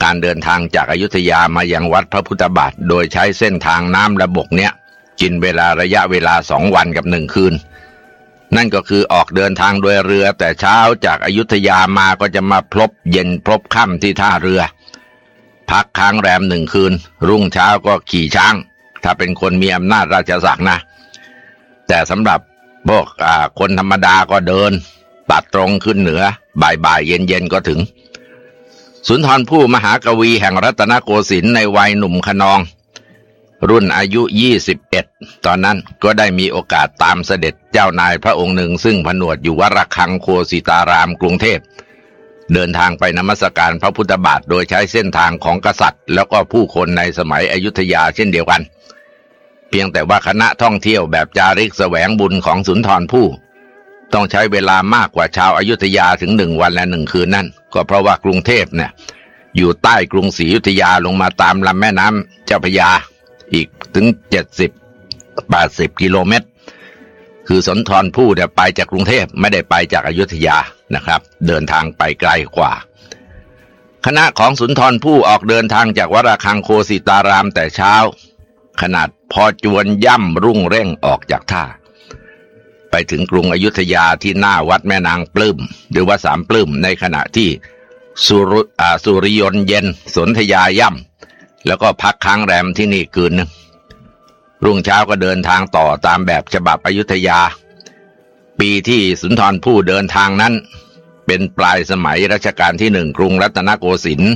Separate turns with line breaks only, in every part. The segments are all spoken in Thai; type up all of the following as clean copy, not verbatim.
การเดินทางจากอยุธยามายังวัดพระพุทธบาทโดยใช้เส้นทางน้ำและบกเนี้ยกินระยะเวลา2 วันกับ1 คืนนั่นก็คือออกเดินทางโดยเรือแต่เช้าจากอยุธยามาก็จะมาพลบเย็นพลบค่ำที่ท่าเรือพักค้างแรม1 คืนรุ่งเช้าก็ขี่ช้างถ้าเป็นคนมีอำนาจราชศักดิ์นะแต่สำหรับพวกคนธรรมดาก็เดินตัดตรงขึ้นเหนือบ่ายเย็นก็ถึงสุนทรภู่มหากวีแห่งรัตนโกสินทร์ในวัยหนุ่มขนองรุ่นอายุ21ตอนนั้นก็ได้มีโอกาสตามเสด็จเจ้านายพระองค์หนึ่งซึ่งผนวดอยู่วัดระฆังโคสิตารามกรุงเทพเดินทางไปนมัสการพระพุทธบาทโดยใช้เส้นทางของกษัตริย์แล้วก็ผู้คนในสมัยอยุธยาเช่นเดียวกันเพียงแต่ว่าคณะท่องเที่ยวแบบจาริกแสวงบุญของสุนทรภู่ต้องใช้เวลามากกว่าชาวอยุธยาถึง1 วันและ1 คืนนั่นก็เพราะว่ากรุงเทพเนี่ยอยู่ใต้กรุงศรีอยุธยาลงมาตามลำแม่น้ำเจ้าพระยาอีกถึง70-80 กิโลเมตรคือสุนทรภู่เนี่ยไปจากกรุงเทพไม่ได้ไปจากอยุธยานะครับเดินทางไปไกลกว่าคณะของสุนทรภู่ออกเดินทางจากวัดระฆังโคสิตารามแต่เช้าขนาดพอจวนย่ำรุ่งเร่งออกจากท่าไปถึงกรุงอยุธยาที่หน้าวัดแม่นางปลื้มหรือว่าสามปลื้มในขณะที่สุริยนต์เย็นสนธยาย่ำแล้วก็พักค้างแรมที่นี่คืนนึงรุ่งเช้าก็เดินทางต่อตามแบบฉบับอยุธยาปีที่สุนทรภู่เดินทางนั้นเป็นปลายสมัยรัชกาลที่1กรุงรัตนโกสินทร์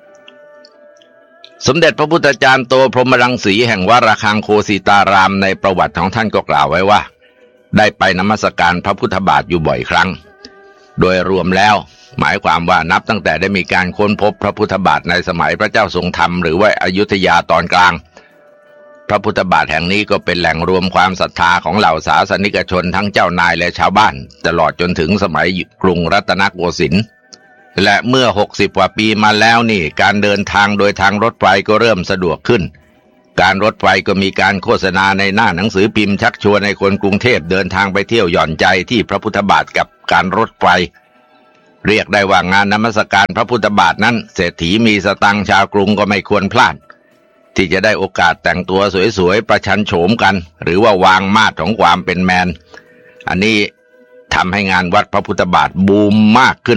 สมเด็จพระพุทธจารย์โตพรหมรังสีแห่งวัดระฆังโคสิตารามในประวัติของท่านก็กล่าวไว้ว่าได้ไปนมัสการพระพุทธบาทอยู่บ่อยครั้งโดยรวมแล้วหมายความว่านับตั้งแต่ได้มีการค้นพบพระพุทธบาทในสมัยพระเจ้าทรงธรรมหรือว่าอยุธยาตอนกลางพระพุทธบาทแห่งนี้ก็เป็นแหล่งรวมความศรัทธาของเหล่าศาสนิกชนทั้งเจ้านายและชาวบ้านตลอดจนถึงสมัยกรุงรัตนโกสินทร์และเมื่อ60 กว่าปีมาแล้วนี่การเดินทางโดยทางรถไฟก็เริ่มสะดวกขึ้นการรถไฟก็มีการโฆษณาในหน้าหนังสือพิมพ์ชักชวนให้คนกรุงเทพเดินทางไปเที่ยวหย่อนใจที่พระพุทธบาทกับการรถไฟเรียกได้ว่างานนมัสการพระพุทธบาทนั้นเศรษฐีมีสตังค์ชาวกรุงก็ไม่ควรพลาดที่จะได้โอกาสแต่งตัวสวยๆประชันโฉมกันหรือว่าวางมาตรของความเป็นแมนอันนี้ทำให้งานวัดพระพุทธบาทบูมมากขึ้น